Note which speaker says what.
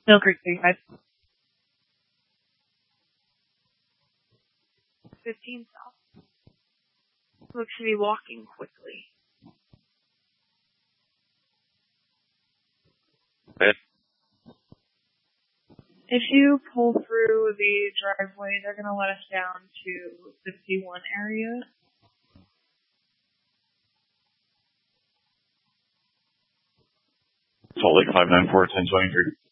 Speaker 1: Mill Creek 35. 15 south. Looks to be walking quickly.
Speaker 2: Okay.
Speaker 1: If you pull through the driveway, they're going to let us down to the C1 area.
Speaker 2: Salt Lake 594 1023.